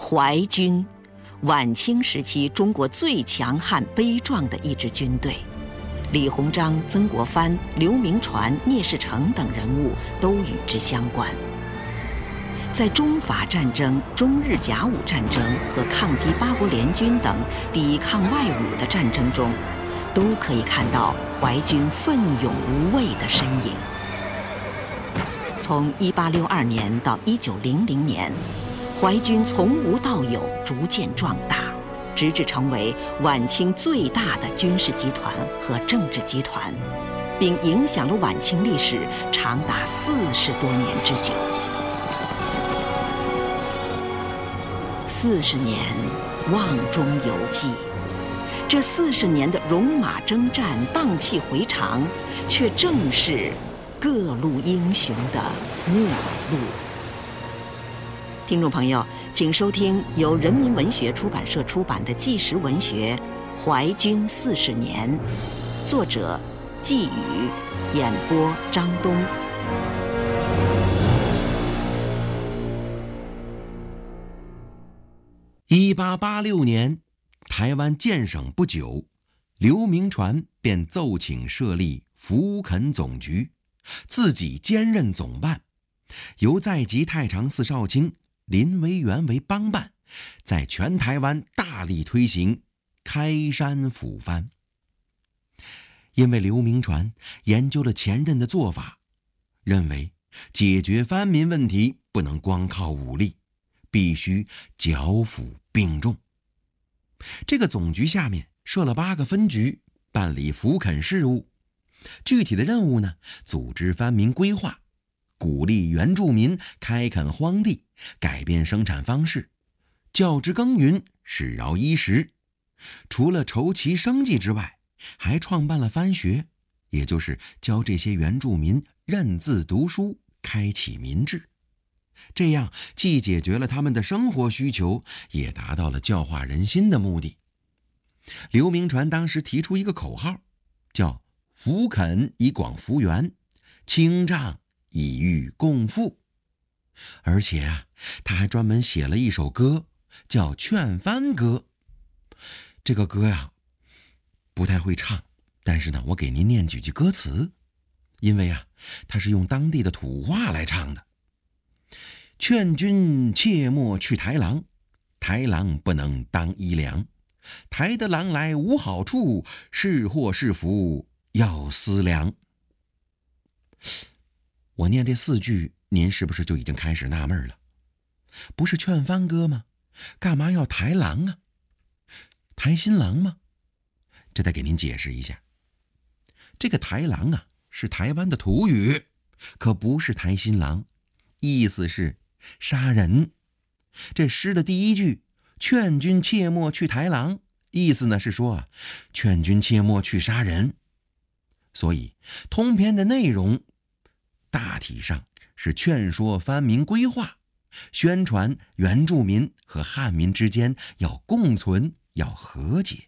淮军，晚清时期中国最强悍悲壮的一支军队。李鸿章、曾国藩、刘铭传、聂士成等人物都与之相关。在中法战争、中日甲午战争和抗击八国联军等抵抗外侮的战争中，都可以看到淮军奋勇无畏的身影。从1862年到1900年，淮军从无到有，逐渐壮大，直至成为晚清最大的军事集团和政治集团，并影响了晚清历史长达40多年之久。40年瓮中有记，这40年的戎马征战、荡气回肠，却正是各路英雄的末路。听众朋友，请收听由人民文学出版社出版的纪实文学《淮军40年》，作者季宇，演播张东。 1886年，台湾建省不久，刘铭传便奏请设立福垦总局，自己兼任总办，由在籍太常寺少卿林维元为帮办，在全台湾大力推行开山抚番。因为刘铭传研究了前任的做法，认为解决藩民问题不能光靠武力，必须剿抚并重。这个总局下面设了8个分局，办理福垦事务。具体的任务呢，组织藩民规划，鼓励原住民开垦荒地，改变生产方式，教之耕耘，使饶衣食。除了筹其生计之外，还创办了藩学，也就是教这些原住民认字读书，开启民智。这样既解决了他们的生活需求，也达到了教化人心的目的。刘铭传当时提出一个口号，叫福垦以广幅员，清障以御共富。而且他还专门写了一首歌，叫《劝藩歌》。这个歌不太会唱，但是呢，我给您念几句歌词，因为他是用当地的土话来唱的。劝君切莫去台郎，台郎不能当衣粮。台的郎来无好处，是祸是福要思量。我念这4句，您是不是就已经开始纳闷了？不是劝藩歌吗？干嘛要台郎啊？台新郎吗？这得给您解释一下。这个台郎是台湾的土语，可不是台新郎，意思是杀人。这诗的第1句劝君切莫去台郎，意思呢是说劝君切莫去杀人。所以通篇的内容大体上是劝说藩民规划，宣传原住民和汉民之间要共存，要和解。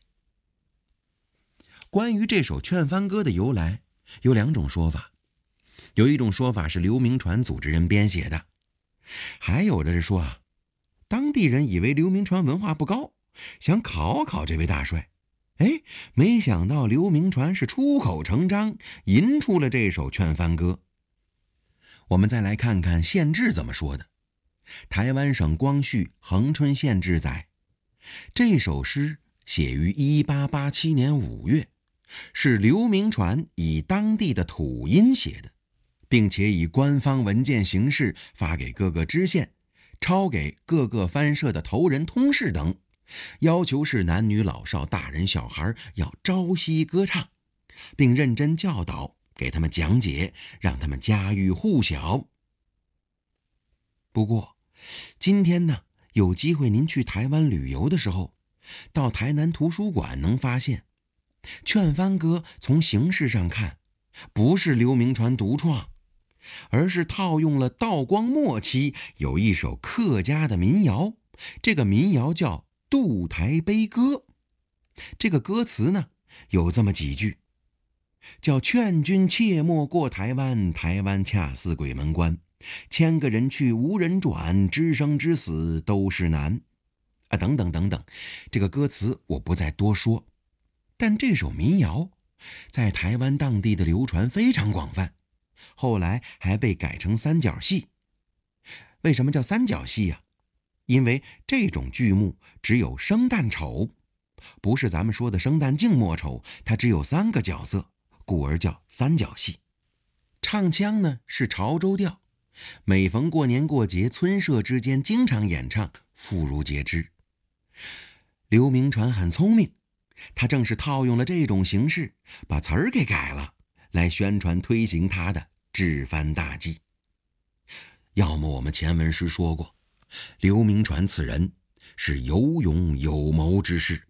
关于这首劝藩歌的由来，有2种说法。有一种说法是刘铭传组织人编写的，还有的是说当地人以为刘铭传文化不高，想考考这位大帅，没想到刘铭传是出口成章，吟出了这首劝藩歌。我们再来看看县志怎么说的。台湾省光绪恒春县志载，这首诗写于1887年5月，是刘铭传以当地的土音写的，并且以官方文件形式发给各个知县，抄给各个藩社的头人通事等，要求是男女老少大人小孩要朝夕歌唱，并认真教导，给他们讲解，让他们家喻户晓。不过今天呢，有机会您去台湾旅游的时候，到台南图书馆能发现，劝藩歌从形式上看不是刘铭传独创，而是套用了道光末期有一首客家的民谣，这个民谣叫渡台悲歌。这个歌词呢有这么几句，叫劝君切莫过台湾，台湾恰似鬼门关，千个人去无人转，知生知死都是难。 等等等等，这个歌词我不再多说。但这首民谣在台湾当地的流传非常广泛，后来还被改成三角戏。为什么叫三角戏呀？因为这种剧目只有生旦丑，不是咱们说的生旦净末丑，它只有3个角色，故而叫三角戏。唱腔呢是潮州调，每逢过年过节，村社之间经常演唱，妇孺皆知。刘铭传很聪明，他正是套用了这种形式，把词儿给改了，来宣传推行他的制藩大计。要么我们前文时说过，刘铭传此人是有勇有谋之士。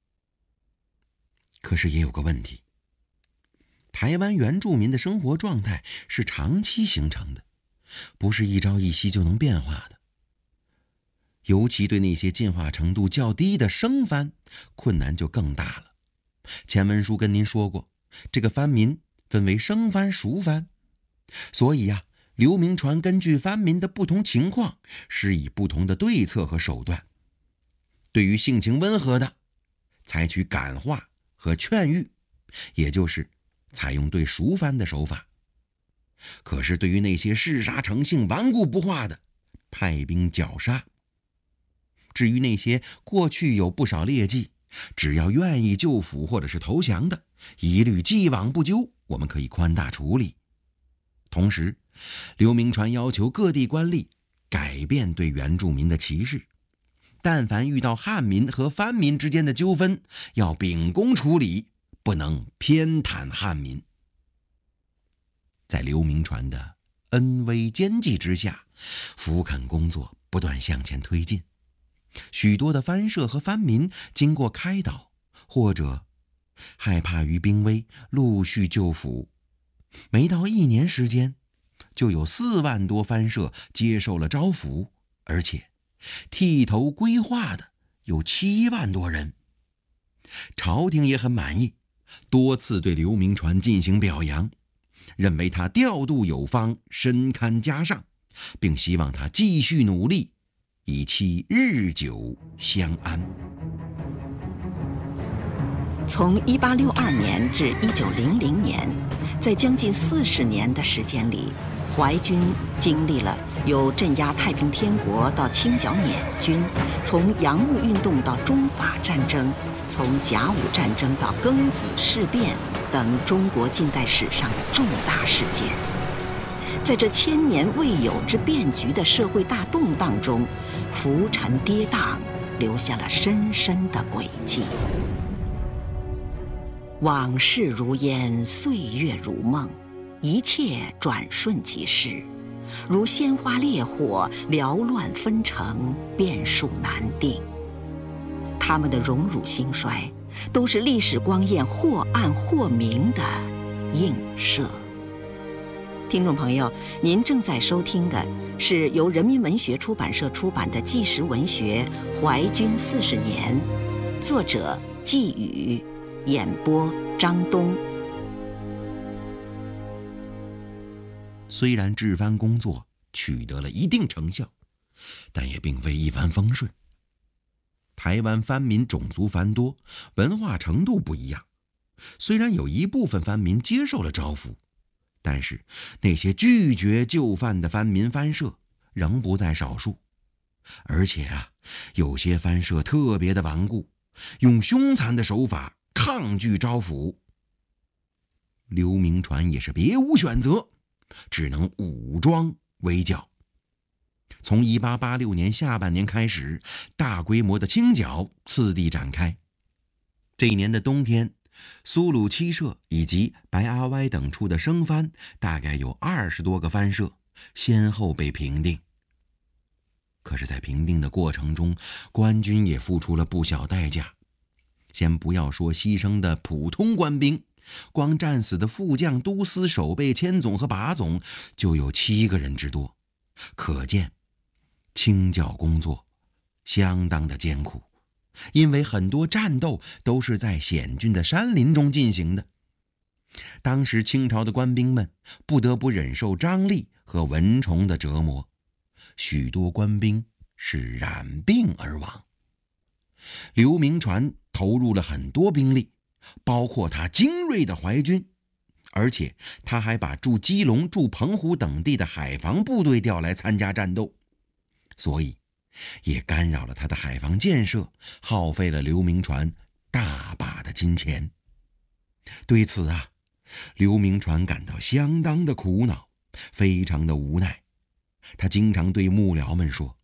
可是也有个问题，台湾原住民的生活状态是长期形成的，不是一朝一夕就能变化的。尤其对那些进化程度较低的生番，困难就更大了。前文书跟您说过，这个番民分为生番、熟番，所以呀，刘铭传根据番民的不同情况，施以不同的对策和手段。对于性情温和的，采取感化和劝喻，也就是采用对熟番的手法。可是对于那些嗜杀成性、顽固不化的，派兵绞杀。至于那些过去有不少劣迹，只要愿意就府或者是投降的，一律既往不咎，我们可以宽大处理。同时，刘铭传要求各地官吏改变对原住民的歧视，但凡遇到汉民和番民之间的纠纷，要秉公处理，不能偏袒汉民。在刘铭传的恩威兼济之下，扶垦工作不断向前推进。许多的番社和番民经过开导，或者害怕于兵危，陆续就府。没到1年时间，就有4万多番社接受了招抚，而且剃头归化的有7万多人。朝廷也很满意，多次对刘铭传进行表扬，认为他调度有方，深堪嘉上，并希望他继续努力，以期日久相安。 从1862年至1900年，在将近40年的时间里，淮军经历了由镇压太平天国到清剿捻军，从洋务运动到中法战争，从甲午战争到庚子事变等中国近代史上的重大事件。在这1000年未有之变局的社会大动荡中，浮沉跌宕，留下了深深的轨迹。往事如烟，岁月如梦，一切转瞬即逝，如鲜花烈火，缭乱纷呈，变数难定。他们的荣辱兴衰，都是历史光焰或暗或明的映射。听众朋友，您正在收听的是由人民文学出版社出版的纪实文学《淮军40年》，作者季宇，演播张东。 虽然制藩工作取得了一定成效，但也并非一帆风顺。台湾番民种族繁多，文化程度不一样，虽然有一部分番民接受了招抚，但是那些拒绝就范的番民番社仍不在少数。而且有些番社特别的顽固，用凶残的手法抗拒招抚。刘铭传也是别无选择，只能武装围剿。从1886年下半年开始，大规模的清剿次第展开。这一年的冬天，苏鲁七社以及白阿歪等处的生番大概有20多个番社，先后被平定。可是在平定的过程中，官军也付出了不小代价。先不要说牺牲的普通官兵，光战死的副将、都司、守备、千总和把总就有7个人之多，可见清剿工作相当的艰苦，因为很多战斗都是在险峻的山林中进行的。当时清朝的官兵们不得不忍受瘴疠和蚊虫的折磨，许多官兵是染病而亡。 刘铭传投入了很多兵力，包括他精锐的淮军，而且他还把驻基隆、驻澎湖等地的海防部队调来参加战斗，所以也干扰了他的海防建设，耗费了刘铭传大把的金钱。对此啊，刘铭传感到相当的苦恼，非常的无奈。他经常对幕僚们说：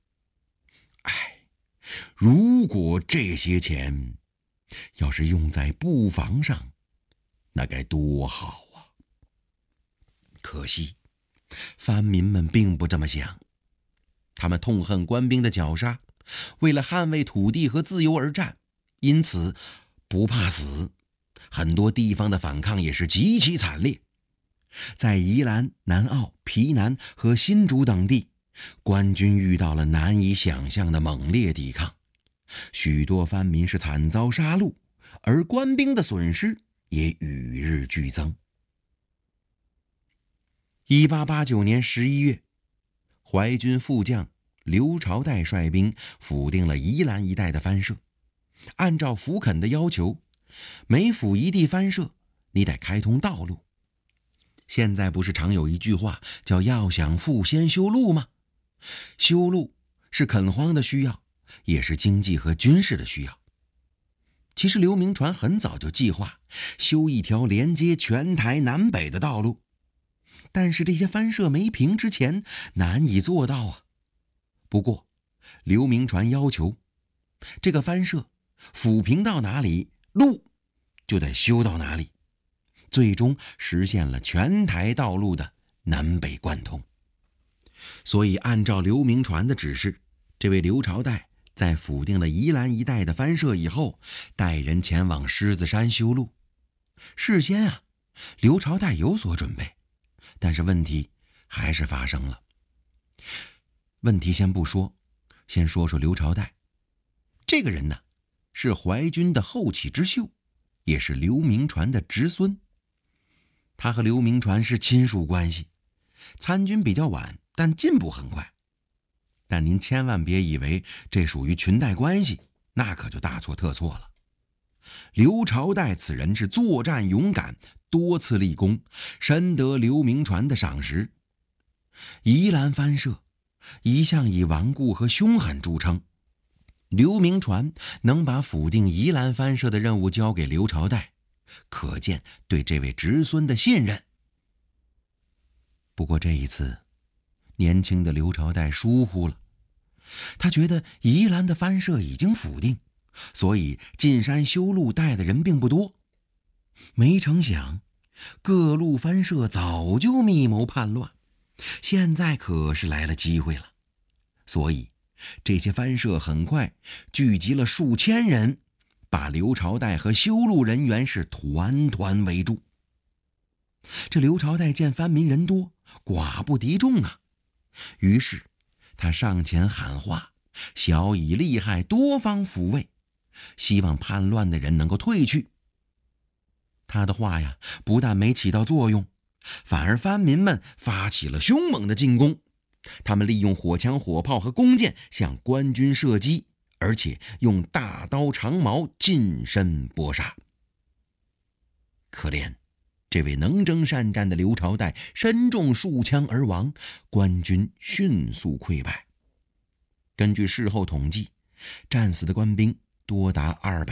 如果这些钱要是用在布防上，那该多好啊！可惜藩民们并不这么想，他们痛恨官兵的绞杀，为了捍卫土地和自由而战，因此不怕死。很多地方的反抗也是极其惨烈。在宜兰、南澳、皮南和新竹等地，官军遇到了难以想象的猛烈抵抗，许多藩民是惨遭杀戮，而官兵的损失也与日俱增。1889年11月，淮军副将刘朝岱率兵抚定了宜兰一带的藩社。按照福垦的要求，每抚一地藩社，你得开通道路。现在不是常有一句话叫要想富先修路吗？修路是垦荒的需要，也是经济和军事的需要。其实刘铭传很早就计划修一条连接全台南北的道路，但是这些藩社没平之前难以做到啊。不过刘铭传要求这个藩社抚平到哪里，路就得修到哪里，最终实现了全台道路的南北贯通。所以按照刘铭传的指示，这位刘朝岱在抚定了宜兰一带的藩社以后，带人前往狮子山修路。事先啊，刘朝岱有所准备，但是问题还是发生了。问题先不说，先说说刘朝岱。这个人呢，是淮军的后起之秀，也是刘铭传的侄孙。他和刘铭传是亲属关系，参军比较晚，但进步很快。但您千万别以为这属于裙带关系，那可就大错特错了。刘朝岱此人是作战勇敢，多次立功，深得刘铭传的赏识。宜兰藩社一向以顽固和凶狠著称，刘铭传能把抚定宜兰藩社的任务交给刘朝岱，可见对这位侄孙的信任。不过这一次，年轻的刘朝岱疏忽了，他觉得宜兰的藩社已经抚定，所以进山修路带的人并不多。没成想，各路藩社早就密谋叛乱，现在可是来了机会了。所以这些藩社很快聚集了数千人，把刘朝岱和修路人员是团团围住。这刘朝岱见藩民人多，寡不敌众啊，于是他上前喊话，小以利害多方抚慰，希望叛乱的人能够退去。他的话呀，不但没起到作用，反而藩民们发起了凶猛的进攻。他们利用火枪、火炮和弓箭向官军射击，而且用大刀长矛近身搏杀。可怜这位能征善战的刘朝岱身中数枪而亡，官军迅速溃败。根据事后统计，战死的官兵多达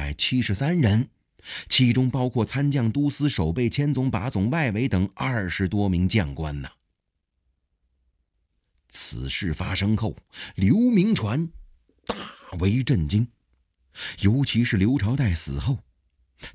273人，其中包括参将、都司、守备、千总、把总、外围等20多名将官呢。此事发生后，刘铭传大为震惊，尤其是刘朝岱死后，